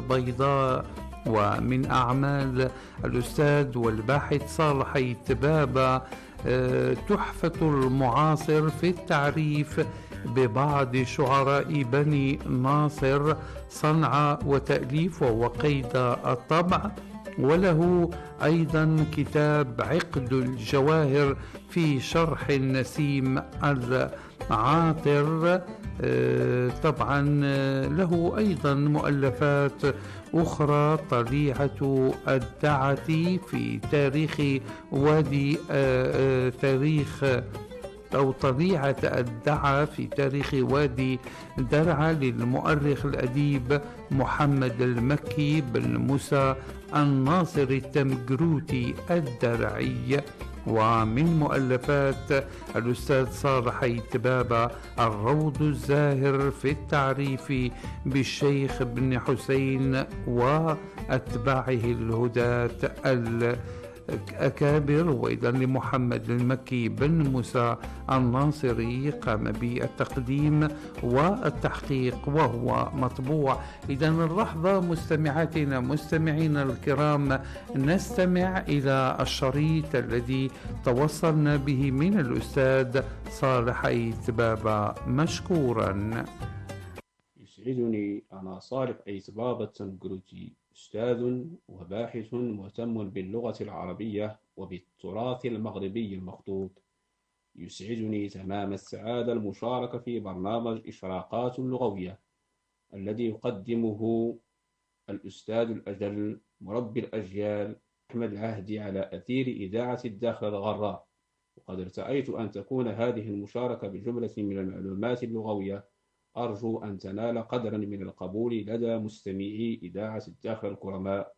البيضاء. ومن أعمال الأستاذ والباحث صالح التبابة تحفة المعاصر في التعريف ببعض شعراء بني ناصر صنع وتأليف وقيد الطبع. وله أيضا كتاب عقد الجواهر في شرح النسيم العاطر. طبعا له أيضا مؤلفات أخرى، طليعة الدعة في تاريخ وادي تاريخ أو طليعة الدعة في تاريخ وادي درعا للمؤرخ الأديب محمد المكي بن موسى الناصر التمجروتي الدرعي. ومن مؤلفات الأستاذ صالح التبابة الروض الزاهر في التعريف بالشيخ بن حسين وأتباعه الهداة الأكابر. وإذا لمحمد المكي بن موسى الناصري قام بالتقديم والتحقيق وهو مطبوع. إذا اللحظة مستمعاتنا مستمعينا الكرام نستمع إلى الشريط الذي توصلنا به من الأستاذ صالح التبابة مشكورا. يسعدني أنا صالح التبابة التمجروتي، أستاذ وباحث مهتم باللغة العربية وبالتراث المغربي المخطوط. يسعدني تمام السعادة المشاركة في برنامج إشراقات لغوية الذي يقدمه الأستاذ الأجل مربي الأجيال أحمد العهدي على أثير إذاعة الداخل الغراء. وقد ارتأيت أن تكون هذه المشاركة بجملة من المعلومات اللغوية أرجو أن تنال قدرا من القبول لدى مستمعي إذاعة الداخل الكرماء،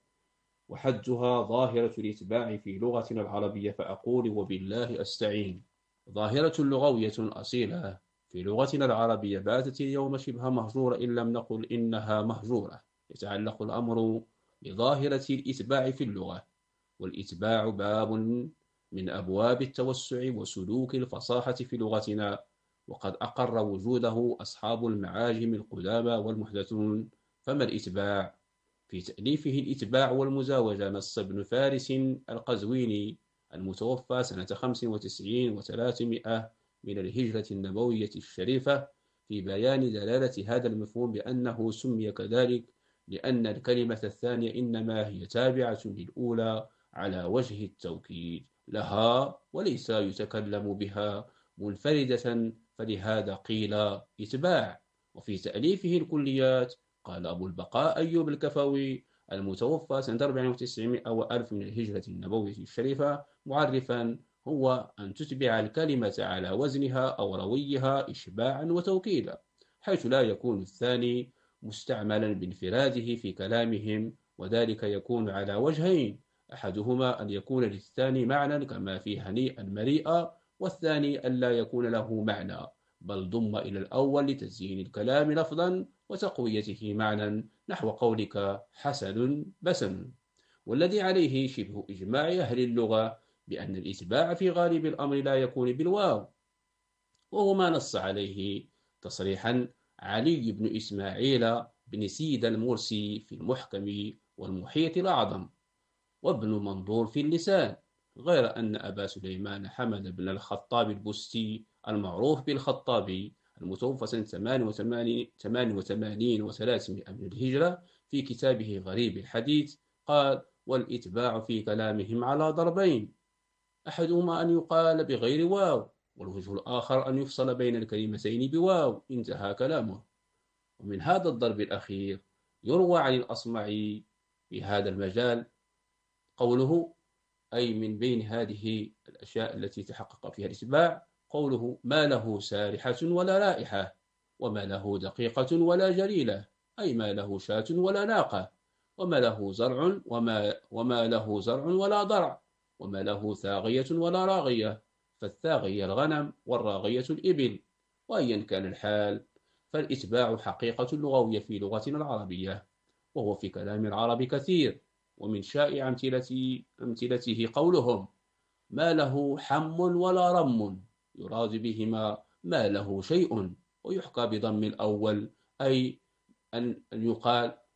وحدها ظاهرة الإتباع في لغتنا العربية، فأقول وبالله أستعين. ظاهرة لغوية أصيلة في لغتنا العربية باتت اليوم شبه مهجورة إن لم نقل إنها مهجورة. يتعلق الأمر بظاهرة الإتباع في اللغة، والإتباع باب من أبواب التوسع وسلوك الفصاحة في لغتنا، وقد أقر وجوده أصحاب المعاجم القدامى والمحدثون. فما الإتباع؟ في تأليفه الإتباع والمزاوجة نص ابن فارس القزويني المتوفى سنة 95 و300 من الهجرة النبوية الشريفة في بيان دلالة هذا المفهوم بأنه سمي كذلك لأن الكلمة الثانية إنما هي تابعة للأولى على وجه التوكيد لها وليس يتكلم بها منفردة، فلهذا قيل إتباع. وفي تأليفه الكليات قال أبو البقاء أيوب الكفوي المتوفى سنة 490 و1000 من الهجرة النبوية الشريفة معرفا هو أن تتبع الكلمة على وزنها أو رويها إشباعا وتوكيدا، حيث لا يكون الثاني مستعملا بانفراده في كلامهم، وذلك يكون على وجهين: أحدهما أن يكون للثاني معنى كما في هنيئا مريئا، والثاني أن لا يكون له معنى بل ضم إلى الأول لتزيين الكلام لفظا وتقويته معنى، نحو قولك حسن بسن. والذي عليه شبه إجماع أهل اللغة بأن الإتباع في غالب الأمر لا يكون بالواو، وهو ما نص عليه تصريحا علي بن إسماعيل بن سيد المرسي في المحكم والمحيط الأعظم، وابن منظور في اللسان، غير أن أبا سليمان حمد بن الخطاب البستي المعروف بالخطابي المتوفى سنة 88 و300 من الهجرة في كتابه غريب الحديث قال: والإتباع في كلامهم على ضربين، أحدهما أن يقال بغير واو، والوجه الآخر أن يفصل بين الكلمتين بواو. انتهى كلامه. ومن هذا الضرب الأخير يروى عن الأصمعي في هذا المجال قوله، أي من بين هذه الأشياء التي تحقق فيها الإتباع، قوله: ما له سارحة ولا رائحة، وما له دقيقة ولا جليلة، أي ما له شاة ولا ناقة، وما له زرع وما له زرع ولا ضرع، وما له ثاغية ولا راغية، فالثاغية الغنم والراغية الإبل. وأيا كان الحال فالإتباع حقيقة لغوية في لغتنا العربية، وهو في كلام العرب كثير. ومن شائع أمثلته قولهم: ما له حم ولا رم، يراد بهما ما له شيء، ويحكى بضم الأول، أي أن يقال